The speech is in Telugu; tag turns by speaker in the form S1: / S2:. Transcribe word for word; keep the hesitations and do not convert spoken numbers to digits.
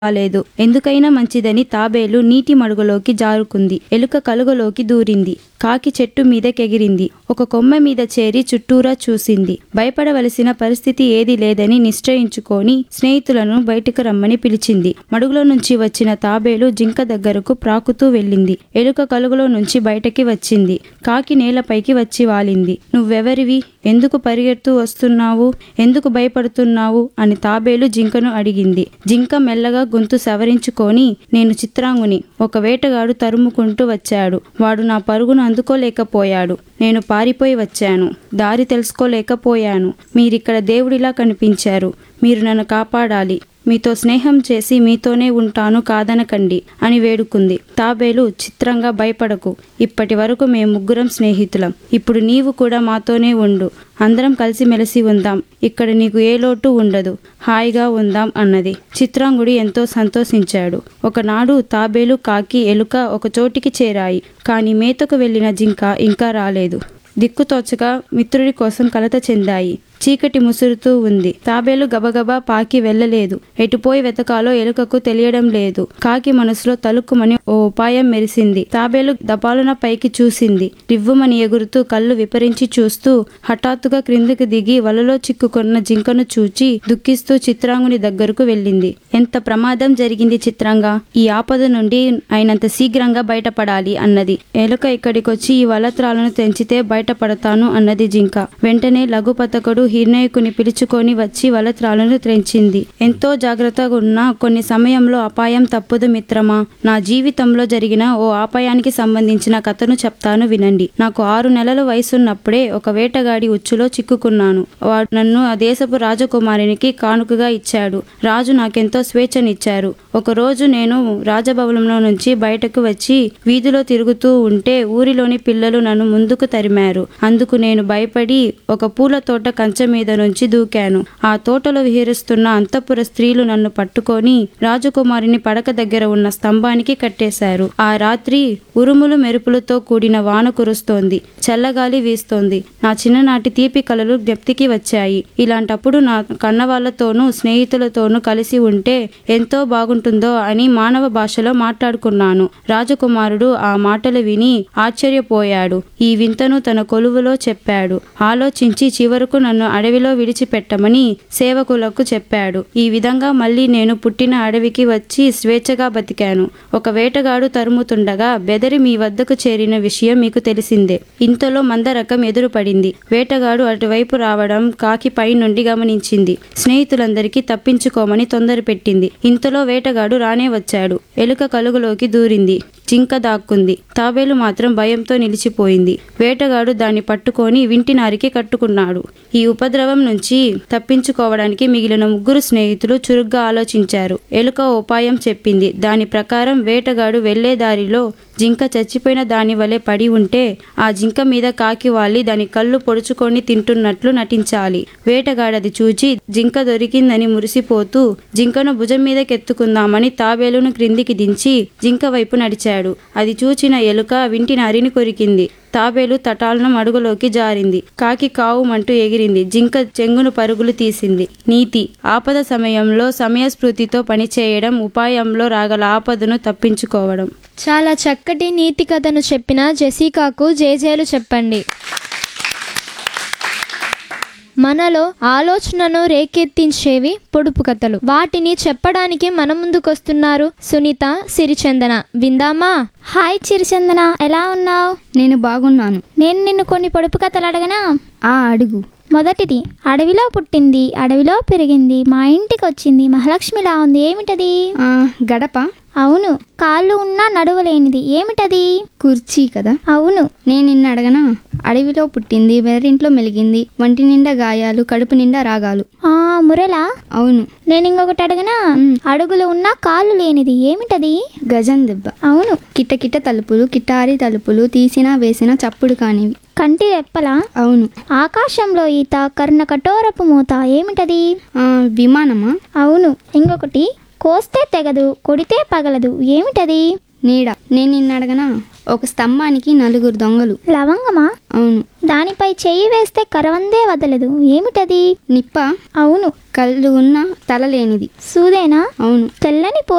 S1: రాలేదు. ఎందుకైనా మంచిదని తాబేలు నీటి మడుగులోకి జారుకుంది. ఎలుక కలుగలోకి దూరింది. కాకి చెట్టు మీదకెగిరింది. ఒక కొమ్మ మీద చేరి చుట్టూరా చూసింది. భయపడవలసిన పరిస్థితి ఏదీ లేదని నిశ్చయించుకొని స్నేహితులను బయటకు రమ్మని పిలిచింది. మడుగులో నుంచి వచ్చిన తాబేలు జింక దగ్గరకు ప్రాకుతూ వెళ్ళింది. ఎలుక కలుగులో నుంచి బయటకి వచ్చింది. కాకి నేలపైకి వచ్చి వాలింది. నువ్వెవరివి? ఎందుకు పరిగెడుతూ వస్తున్నావు? ఎందుకు భయపడుతున్నావు అని తాబేలు జింకను అడిగింది. జింక మెల్లగా గొంతు సవరించుకొని, నేను చిత్రాంగుని. ఒక వేటగాడు తరుముకుంటూ వచ్చాడు. వాడు నా పరుగును అందుకోలేకపోయాడు. నేను పారిపోయి వచ్చాను. దారి తెలుసుకోలేకపోయాను. మీరిక్కడ దేవుడిలా కనిపించారు. మీరు నన్ను కాపాడాలి. మీతో స్నేహం చేసి మీతోనే ఉంటాను, కాదనకండి అని వేడుకుంది. తాబేలు, చిత్రంగా భయపడకు. ఇప్పటి వరకు మేము ముగ్గురం స్నేహితులం. ఇప్పుడు నీవు కూడా మాతోనే ఉండు. అందరం కలిసిమెలిసి ఉందాం. ఇక్కడ నీకు ఏ లోటు ఉండదు. హాయిగా ఉందాం అన్నది. చిత్రాంగుడు ఎంతో సంతోషించాడు. ఒకనాడు తాబేలు, కాకి, ఎలుక ఒక చోటికి చేరాయి. కానీ మేతకు వెళ్ళిన జింక ఇంకా రాలేదు. దిక్కుతోచక మిత్రుడి కోసం కలత చెందాయి. చీకటి ముసురుతూ ఉంది. తాబేలు గబగబా పాకి వెళ్ళలేదు. ఎటుపోయి వెతకాలో ఎలుకకు తెలియడం లేదు. కాకి మనసులో తలుక్కుమని ఓ ఉపాయం మెరిసింది. తాబేలు దపాలున పైకి చూసింది. రివ్వుమని ఎగురుతూ కళ్ళు విపరించి చూస్తూ హఠాత్తుగా క్రిందికి దిగి వలలో చిక్కుకున్న జింకను చూచి దుఃఖిస్తూ చిత్రాంగుని దగ్గరకు వెళ్ళింది. ఎంత ప్రమాదం జరిగింది చిత్రంగా? ఈ ఆపద నుండి అయినంత శీఘ్రంగా బయటపడాలి అన్నది. ఎలుక ఇక్కడికొచ్చి ఈ వలత్రాలను తెంచితే బయటపడతాను అన్నది జింక. వెంటనే లఘుపతకుడు హిరణ్యకుని పిలుచుకొని వచ్చి వలత్రాలను త్రెంచింది. ఎంతో జాగ్రత్తగా ఉన్న కొన్ని సమయంలో అపాయం తప్పదు మిత్రమా. నా జీవితంలో జరిగిన ఓ అపాయానికి సంబంధించిన కథను చెప్తాను వినండి. నాకు ఆరు నెలల వయసున్నప్పుడే ఒక వేటగాడి ఉచ్చులో చిక్కుకున్నాను. వాడు నన్ను ఆ దేశపు రాజకుమారునికి కానుకగా ఇచ్చాడు. రాజు నాకెంతో స్వేచ్ఛనిచ్చారు. ఒక రోజు నేను రాజభవనంలో నుంచి బయటకు వచ్చి వీధిలో తిరుగుతూ ఉంటే ఊరిలోని పిల్లలు నన్ను ముందుకు తరిమారు. అందుకు నేను భయపడి ఒక పూల తోట కంచె మీద నుంచి దూకాను. ఆ తోటలో విహరిస్తున్న అంతఃపుర స్త్రీలు నన్ను పట్టుకొని రాజకుమారిని పడక దగ్గర ఉన్న స్తంభానికి కట్టేశారు. ఆ రాత్రి ఉరుములు మెరుపులతో కూడిన వాన కురుస్తోంది. చల్లగాలి వీస్తోంది. నా చిన్ననాటి తీపి కలలు జ్ఞప్తికి వచ్చాయి. ఇలాంటప్పుడు నా కన్నవాళ్లతోనూ స్నేహితులతోనూ కలిసి ఉంటే ఎంతో బాగుంటుందో అని మానవ భాషలో మాట్లాడుకున్నాను. రాజకుమారుడు ఆ మాటలు విని ఆశ్చర్యపోయాడు. ఈ వింతను తన కొలువులో చెప్పాడు. ఆలోచించి చివరకు నన్ను అడవిలో విడిచిపెట్టమని సేవకులకు చెప్పాడు. ఈ విధంగా మళ్ళీ నేను పుట్టిన అడవికి వచ్చి స్వేచ్ఛగా బతికాను. ఒక వేటగాడు తరుముతుండగా బెదరి మీ వద్దకు చేరిన విషయం మీకు తెలిసిందే. ఇంతలో మందరకం ఎదురుపడింది. వేటగాడు అటువైపు రావడం కాకి పై నుండి గమనించింది. స్నేహితులందరికీ తప్పించుకోమని తొందర పెట్టింది. ఇంతలో వేటగాడు రానే వచ్చాడు. ఎలుక కలుగులోకి దూరింది. జింక దాక్కుంది. తాబేలు మాత్రం భయంతో నిలిచిపోయింది. వేటగాడు దాన్ని పట్టుకొని వింటినారికి కట్టుకున్నాడు. ఈ ఉపద్రవం నుంచి తప్పించుకోవడానికి మిగిలిన ముగ్గురు స్నేహితులు చురుగ్గా ఆలోచించారు. ఎలుక ఉపాయం చెప్పింది. దాని ప్రకారం వేటగాడు వెళ్లే దారిలో జింక చచ్చిపోయిన దాని వలె పడి ఉంటే ఆ జింక మీద కాకి వాలి దాని కళ్ళు పొడుచుకొని తింటున్నట్లు నటించాలి. వేటగాడది చూచి జింక దొరికిందని మురిసిపోతూ జింకను భుజం మీదకెత్తుకుందామని తాబేలును క్రిందికి దించి జింక వైపు నడిచాడు. అది చూచిన ఎలుక వింటినారిని కొరికింది. తాబేలు తటాలను మడుగులోకి జారింది. కాకి కావుమంటూ ఎగిరింది. జింక చెంగును పరుగులు తీసింది. నీతి: ఆపద సమయంలో సమయస్ఫూర్తితో పనిచేయడం, ఉపాయంలో రాగల ఆపదను తప్పించుకోవడం.
S2: చాలా చక్కటి నీతి కథను చెప్పిన జెసికాకు జేజేలు చెప్పండి. మనలో ఆలోచనను రేకెత్తించేవి పొడుపు కథలు. వాటిని చెప్పడానికి మన ముందుకొస్తున్నారు సునీత, సిరిచందన. విందామా?
S3: హాయ్ చిరిచందన, ఎలా ఉన్నావు?
S4: నేను బాగున్నాను.
S3: నేను నిన్ను కొన్ని పొడుపు కథలు అడగనా?
S4: ఆ అడుగు.
S3: మొదటిది: అడవిలో పుట్టింది, అడవిలో పెరిగింది, మా ఇంటికి వచ్చింది, మహాలక్ష్మిలా ఉంది. ఏమిటది?
S4: ఆ గడప.
S3: అవును. కాళ్ళు ఉన్నా నడువలేనిది. ఏమిటది?
S4: కుర్చీ కదా.
S3: అవును.
S4: నేను నిన్ను అడగనా? అడవిలో పుట్టింది, వెర్రింట్లో మెలిగింది, వంటి నిండా గాయాలు, కడుపు నిండా రాగాలు.
S3: ఆ మురళా?
S4: అవును.
S3: నేను ఇంకొకటి అడగనా? అడుగులు ఉన్నా కాళ్ళు లేనిది. ఏమిటది?
S4: గజం దెబ్బ.
S3: అవును.
S4: కిట్టకిట్ట తలుపులు, కిటారి తలుపులు, తీసినా వేసినా చప్పుడు కానివి.
S3: కంటి రెప్పలా?
S4: అవును.
S3: ఆకాశంలో ఈత, కర్ణ కఠోరపు మూత. ఏమిటది?
S4: ఆ విమానమా?
S3: అవును. ఇంకొకటి: కోస్తే తెగదు, కొడితే పగలదు. ఏమిటది?
S4: నీడ. నేను నిన్ను అడగనా? ఒక స్తంభానికి నలుగురు దొంగలు.
S3: లవంగమా?
S4: అవును.
S3: దానిపై చెయ్యి వేస్తే కరవందే వదలదు. ఏమిటది?
S4: నిప్ప?
S3: అవును.
S4: కళ్ళు ఉన్న తల లేనిది.
S3: సూదేనా?
S4: అవును.
S3: తెల్లని